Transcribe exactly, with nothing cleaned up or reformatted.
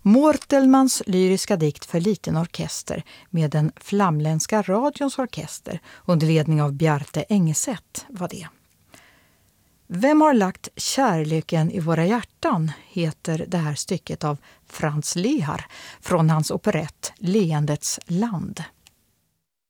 Mortelmans lyriska dikt för liten orkester med den flamländska radions orkester under ledning av Bjarte Engeset var det. Vem har lagt kärleken i våra hjärtan heter det här stycket av Franz Lehár från hans operett Leendets land.